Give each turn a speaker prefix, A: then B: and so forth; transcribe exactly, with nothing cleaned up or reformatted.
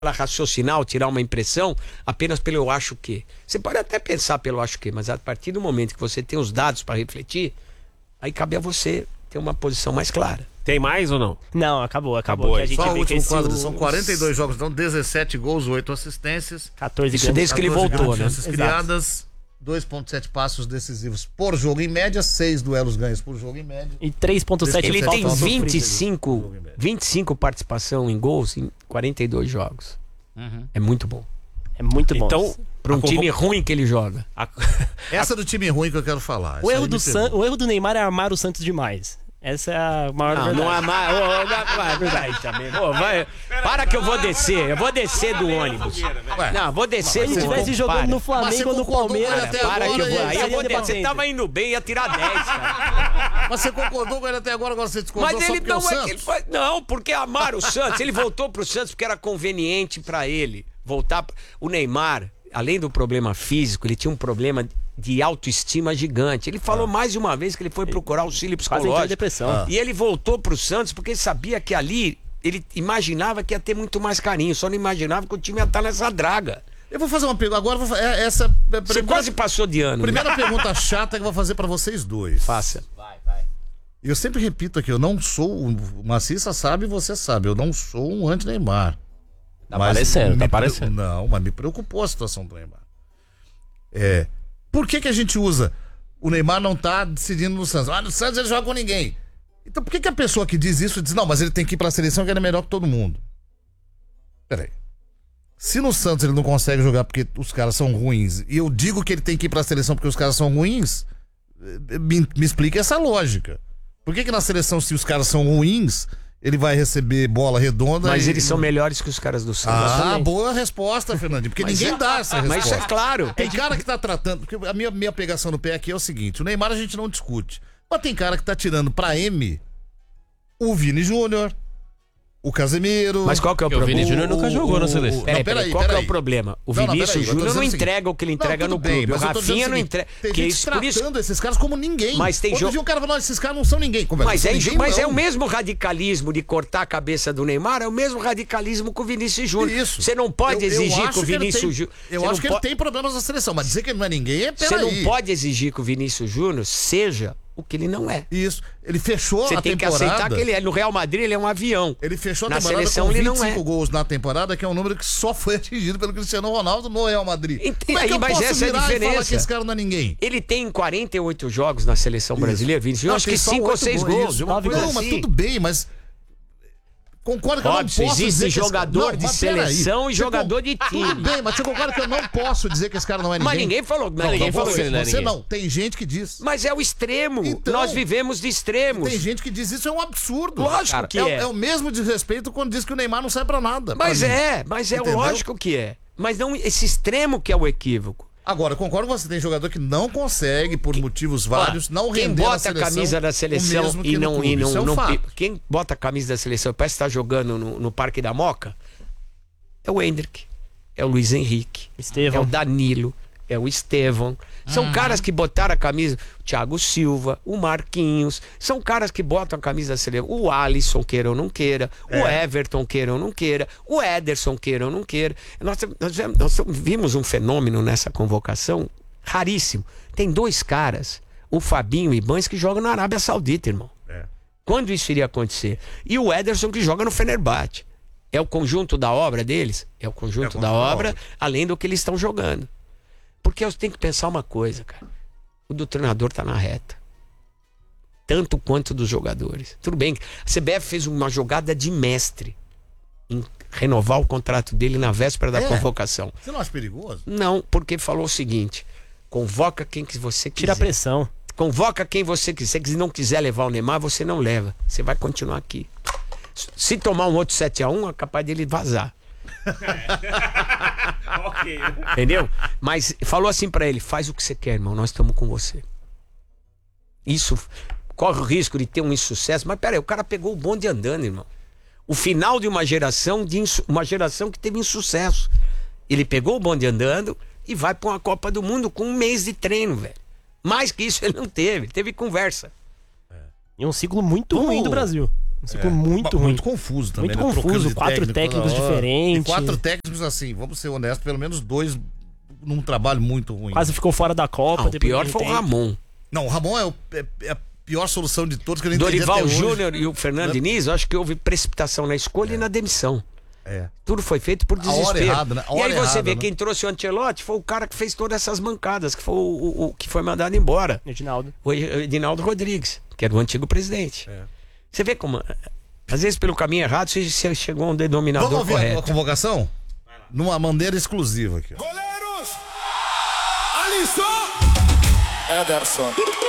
A: raciocinar ou tirar uma impressão apenas pelo eu acho que. Você pode até pensar pelo acho que, mas a partir do momento que você tem os dados para refletir, aí cabe a você ter uma posição mais clara.
B: Tem mais ou não?
C: Não, acabou, acabou.
B: Acabou.
C: Que a gente
D: Só o
C: vê
D: último
C: que
D: quadro,
C: esse-
D: são quarenta e dois jogos, então dezessete gols, oito assistências.
C: quatorze
A: Isso
C: grandes-
A: desde que ele
D: quatorze
A: voltou,
D: grandes
A: né?
D: chances
C: Exato.
D: criadas, dois vírgula sete passos decisivos por jogo em média, seis duelos ganhos por jogo em média.
C: E três vírgula sete
A: Ele
D: Ele
A: tem
D: falta um
A: vinte e
D: sofrido.
A: cinco, vinte e cinco participação em gols em quarenta e dois jogos.
D: Uhum.
A: É muito bom.
C: É muito bom.
B: Então,
A: Para um
B: a
A: time
B: convo-
A: ruim que ele joga.
B: a-
D: Essa é do time ruim que eu quero falar.
C: o,
D: Essa
C: erro
D: aí
C: do
D: me
C: San...
D: pegou.
C: o erro do Neymar é amar o Santos demais. Essa é a maior
A: Não,
C: verdade.
A: não é mais. Ô, ô, vai, vai também. Pô, vai. Para que eu vou descer. Eu vou descer do ônibus.
D: Ué,
A: Não, vou descer
C: Se
A: do
C: estivesse
A: ônibus.
C: jogando
A: Para.
C: no
D: Mas você
C: Flamengo ou no
D: concordou com ele
C: Palmeiras.
D: até
A: Para que eu vou.
D: agora,
A: Aí
D: e
A: eu vou
C: seria
A: descer. Você
C: debatente.
A: tava indo bem, ia tirar dez, cara.
D: Mas você concordou com ele até agora, agora você discordou
A: Mas
D: só
A: ele
D: porque é o
A: não é que ele
D: Santos?
A: faz. Não, porque amaram o Santos. Ele voltou pro Santos porque era conveniente pra ele voltar. O Neymar, além do problema físico, ele tinha um problema de autoestima gigante. Ele falou mais de uma vez que ele foi procurar auxílio
C: Quase entrou em
A: psicológico.
C: depressão.
D: Ah.
A: E ele voltou pro Santos porque ele sabia que ali ele imaginava que ia ter muito mais carinho. Só não imaginava que o time ia estar nessa draga.
D: Eu vou fazer uma pergunta. Agora eu vou fa- é, essa. é a
A: Você
D: primeira-
A: quase passou de ano. né?
D: Primeira pergunta chata que eu vou fazer pra vocês dois.
A: Faça.
D: E eu sempre repito aqui, eu não sou. O Maciça sabe e você sabe, eu não sou um anti-Neymar.
B: Tá aparecendo,
D: me
B: tá
D: pre-
B: aparecendo.
D: Não, mas me preocupou a situação do Neymar. É. Por que que a gente usa? O Neymar não tá decidindo no Santos. Ah, no Santos ele joga com ninguém. Então por que que a pessoa que diz isso diz, não, mas ele tem que ir pra seleção que ele é melhor que todo mundo? Peraí. Se no Santos ele não consegue jogar porque os caras são ruins, e eu digo que ele tem que ir pra seleção porque os caras são ruins, eh, me, me explica essa lógica. Por que que na seleção, se os caras são ruins, ele vai receber bola redonda?
A: Mas
D: e-
A: eles são melhores que os caras do Santos.
D: Ah,
C: Exatamente.
D: boa resposta, Fernandinho. Porque
A: Mas
D: ninguém
A: é-
D: dá essa resposta.
A: Mas isso é claro.
D: Tem cara que tá tratando. Porque a minha, minha pegação no pé aqui é o seguinte: o Neymar a gente não discute. Mas tem cara que tá tirando pra M o Vini Júnior, o Casemiro.
A: Mas qual que é o
B: Porque o
A: problema?
B: Vini Júnior nunca jogou na seleção.
D: Não,
A: Peraí,
D: peraí,
A: peraí, qual que é
D: peraí.
A: o problema? O
D: Não, não,
A: Vinícius
D: peraí, eu tô
A: Júnior
D: dizendo
A: não
D: o seguinte.
A: entrega o que ele
D: Não,
A: entrega
D: tudo
A: no
D: bem,
A: clube. O
D: mas eu tô dizendo
A: Rafinha
D: o
A: não
D: seguinte,
A: entrega.
D: Tem
A: Que
D: gente
A: isso, por isso...
D: tratando esses caras como ninguém.
A: Mas tem
D: Outro
A: jo-
D: dia um cara falou: "Não, esses caras não são ninguém." Como
A: Mas, é,
D: não
A: inju-
D: são
A: mas
D: ninguém,
A: é
D: não.
A: o mesmo radicalismo de cortar a cabeça do Neymar, é o mesmo radicalismo com o Vinícius Júnior.
D: Isso.
A: Você não pode
D: Eu- eu
A: exigir
D: acho
A: que o
D: ele
A: Vinícius
D: tem-
A: Júnior.
D: Eu
A: você
D: acho
A: não
D: que
A: po-
D: ele tem problemas na seleção, mas dizer que ele não é ninguém é
A: Você
D: peraí.
A: não pode exigir que o Vinícius Júnior seja o que ele não é.
D: Isso. Ele fechou
A: Você
D: a
A: tem que
D: temporada.
A: aceitar que ele é. No Real Madrid ele é um avião.
D: Ele fechou a
A: Na
D: temporada
A: seleção
D: com
A: ele
D: vinte e
A: não
D: cinco
A: é.
D: gols na temporada, que é um número que só foi atingido pelo Cristiano Ronaldo no Real Madrid.
A: Ent-
D: Como é que
A: aí,
D: eu
A: mas
D: posso
A: essa é a
D: virar e falar
A: diferença.
D: que esse cara não é ninguém?
A: Ele tem quarenta e oito jogos na seleção brasileira, Vinícius Júnior,
D: Não,
A: acho
D: tem
A: que
D: só
A: cinco ou
D: oito
A: seis
D: gols,
A: gols.
D: isso.
A: uma coisa
D: Não, mas
A: assim.
D: tudo bem, mas concorda que eu não
A: Robson,
D: posso
A: existe
D: dizer que esse-
A: jogador
D: Não,
A: de
D: mas peraí.
A: seleção e
D: Você
A: jogador
D: con-
A: de
D: Tudo
A: time.
D: bem, mas você concorda que eu não posso dizer que esse cara não é ninguém?
A: Mas ninguém falou, mas
D: Não,
A: ninguém
D: não,
A: falou
D: você,
B: que ele não é
D: você
B: ninguém.
D: não. Tem gente que diz.
A: Mas é o extremo.
D: Então,
A: Nós vivemos de extremos.
D: Tem gente que diz isso, é um absurdo.
A: Lógico
D: Cara,
A: que
D: é. o-
A: é.
D: É o mesmo desrespeito quando diz que o Neymar não serve pra nada.
A: Mas
D: pra mim.
A: é, mas é
D: Entendeu?
A: lógico que é. Mas não esse extremo que é o equívoco.
D: Agora, eu concordo com você, tem jogador que não consegue, por motivos vários, não
A: Quem
D: render na
A: bota a
D: seleção
A: camisa da
D: o
A: seleção
D: mesmo que
A: e
D: no
A: não,
D: clube.
A: e não,
D: Isso é um
A: não-
D: fato.
A: quem bota a camisa da seleção parece estar jogando no, no Parque da Moca é o Hendrick, é o Luiz Henrique,
C: Estevão.
A: é o Danilo, é o Estevão. São
D: Uhum.
A: caras que botaram a camisa, o Thiago Silva, o Marquinhos, são caras que botam a camisa da seleção, o Alisson, queira ou não queira, o
D: É.
A: Everton, queira ou não queira, o Ederson, queira ou não queira. Nós, nós, nós vimos um fenômeno nessa convocação raríssimo. Tem dois caras, o Fabinho e Banes, que jogam na Arábia Saudita, irmão.
D: É.
A: Quando isso iria acontecer? E o Ederson, que joga no Fenerbahçe. É o conjunto da obra deles? É o conjunto
D: É o conjunto
A: da
D: da
A: obra,
D: obra.
A: além do que eles estão jogando. Porque eu tenho que pensar uma coisa, cara. O do treinador tá na reta. Tanto quanto dos jogadores. Tudo bem, a C B F fez uma jogada de mestre em renovar o contrato dele na véspera da
D: É.
A: convocação.
D: Você não acha perigoso?
A: Não, porque falou o seguinte: convoca quem que você quiser.
C: Tira a pressão.
A: Convoca quem você quiser. Se não quiser levar o Neymar, você não leva. Você vai continuar aqui. Se tomar um outro sete a um, é capaz dele vazar. Entendeu? Mas falou assim pra ele: faz o que você quer, irmão, nós estamos com você. Isso corre o risco de ter um insucesso, mas peraí, o cara pegou o bonde andando, irmão. O final de uma geração de insu... uma geração que teve insucesso. Ele pegou o bonde andando e vai pra uma Copa do Mundo com um mês de treino, velho. Mais que isso ele não teve, teve conversa.
C: E um ciclo muito
D: Vamos-
C: ruim do Brasil. Um ciclo muito
D: Ba-
C: ruim.
D: Muito confuso também.
C: Muito
D: né? Trocando
C: confuso,
D: de
C: quatro
D: técnico
C: técnicos
D: toda hora.
C: diferentes.
D: E quatro técnicos assim, vamos ser honestos, pelo menos dois num trabalho muito ruim.
C: Quase ficou fora da Copa.
A: Não, o
C: depois
A: pior
C: de um
A: foi o
C: tempo.
A: Ramon.
D: Não, o Ramon é, o- é- é a pior solução de todos que eu não entendi
A: Dorival
D: até hoje.
A: Júnior e o Fernando Diniz, eu acho que houve precipitação na escolha e na demissão.
D: É.
A: Tudo foi feito por
D: A hora
A: desespero.
D: errada, né? A
A: E aí
D: hora
A: você
D: errada,
A: vê
D: né?
A: quem trouxe o Ancelotti foi o cara que fez todas essas mancadas, que foi o, o- o que foi mandado embora.
C: Edinaldo.
A: O Edinaldo Rodrigues, que era o antigo presidente.
D: É.
A: Você vê como, às vezes pelo caminho errado, você, você chegou a um denominador
D: Vamos ouvir a- a
A: correto.
D: convocação? Numa maneira exclusiva aqui. ó.
E: Goleiros! Alisson! Ederson.